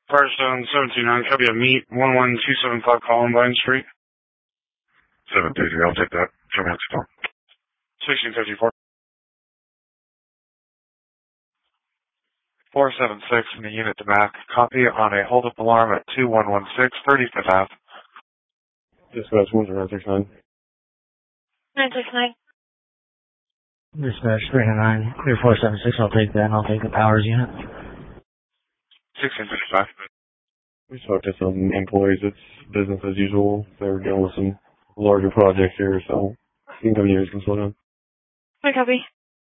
Firestone 729, copy a meet 11275 Columbine Street. 733, I'll take that. Show me how to talk. 1654. 476 in the unit to back. Copy on a hold-up alarm at 2116 35th Ave. Dispatch 10969. 969. Dispatch 309, clear 476, I'll take that, and I'll take the powers unit. 1655. We talked to some employees, it's business as usual. They're dealing with some larger projects here, so you can come here and slow down. I copy.